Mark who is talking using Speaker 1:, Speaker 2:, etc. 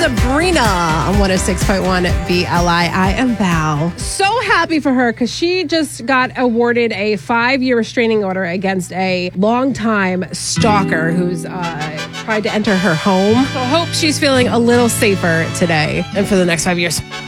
Speaker 1: Sabrina on 106.1 BLI. I am Val. So happy for her because she just got awarded a 5-year restraining order against a longtime stalker who's tried to enter her home. So I hope she's feeling a little safer today and for the next 5 years.